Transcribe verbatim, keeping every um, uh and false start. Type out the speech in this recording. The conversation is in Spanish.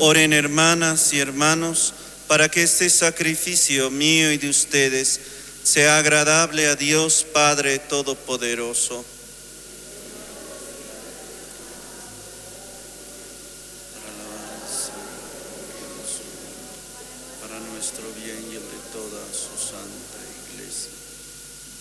Oren, hermanas y hermanos, para que este sacrificio mío y de ustedes sea agradable a Dios Padre Todopoderoso. Para alabanza de Dios, para nuestro bien y el de toda su santa Iglesia.